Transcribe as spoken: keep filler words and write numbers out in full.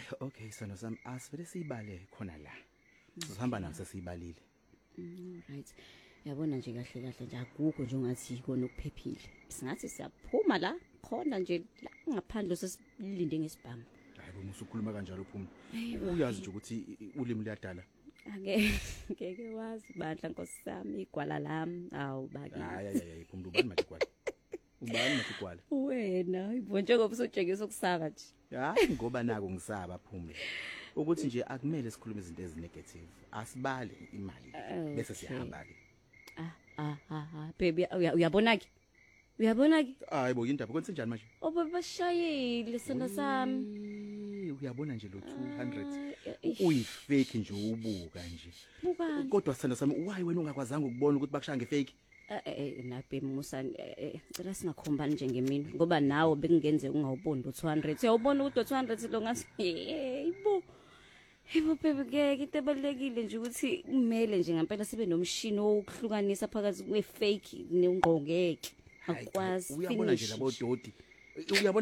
Okay sona sami asivele siyibale khona la. Sizihamba naso siyibalile. Mm, right. Yabona nje kahle kahle nje akukho nje ungathi ikona ukuphephile. Singathi siyaphuma la khona nje la ngaphandle sesilinde ngesibhamu. Hayi bo musukhuluma kanjalo phuma. Uyazi nje ukuthi ulimi liyadala. Ake ngeke wazi bandla Nkosi sami igwala lami awu baki. Hayi hayi hayi phuma ubani manje igwala. Ubani manje igwala. Wena ibo njengoba usutshengisa ukusaba nje. Hayi ngoba nako ngisaba phumle. Ukuthi nje akumele sikhulume izinto ezinegative. Asibale imali bese siyahamba ke. Ah ah ah baby uyabona ke? Uyabona ke? Hayi bo yindaba kwenze njani manje? Obo bashayile sona sami. Uyabona nje lo two hundred uyifake nje ubuka nje. Kodwa sithanda sami why wena ungakwazanga ukubona ukuthi bakushaya ngefake? Eh na baby Musa cela singakhombani nje ngemini ngoba nawe bekungenze ungawuboni lo two hundred. Uyawubona ukuthi lo two hundred lo ngathi hayibo. Hayibo baby ke into ebalekile nje ukuthi kumele nje ngempela sibe nomshini wokuhlukanisa phakathi kwe fake nengqongeke. Akwazi uyabona nje labo dodi uyabona